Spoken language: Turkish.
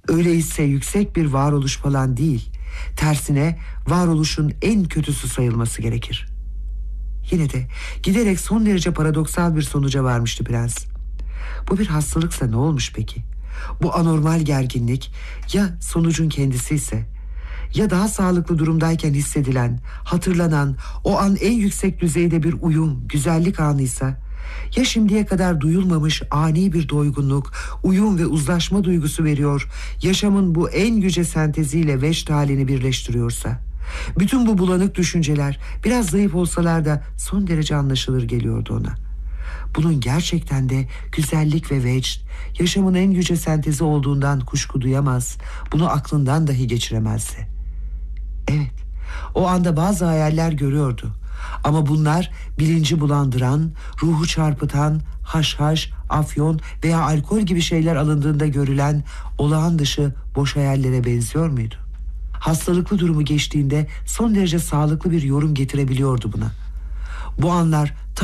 Öyleyse yüksek bir varoluş falan değil, tersine varoluşun en kötüsü sayılması gerekir. Yine de giderek son derece paradoksal bir sonuca varmıştı prens. Bu bir hastalıksa ne olmuş peki? Bu anormal gerginlik ya sonucun kendisi ise, ya daha sağlıklı durumdayken hissedilen, hatırlanan, o an en yüksek düzeyde bir uyum, güzellik anıysa, ya şimdiye kadar duyulmamış ani bir doygunluk, uyum ve uzlaşma duygusu veriyor, yaşamın bu en yüce senteziyle vecd halini birleştiriyorsa, bütün bu bulanık düşünceler biraz zayıf olsalar da son derece anlaşılır geliyordu ona. Bunun gerçekten de güzellik ve vecd, yaşamın en yüce sentezi olduğundan kuşku duyamaz, bunu aklından dahi geçiremezdi. Evet, o anda bazı hayaller görüyordu. Ama bunlar bilinci bulandıran, ruhu çarpıtan, haşhaş, afyon veya alkol gibi şeyler alındığında görülen olağan dışı boş hayallere benziyor muydu? Hastalıklı durumu geçtiğinde son derece sağlıklı bir yorum getirebiliyordu buna. Bu anlar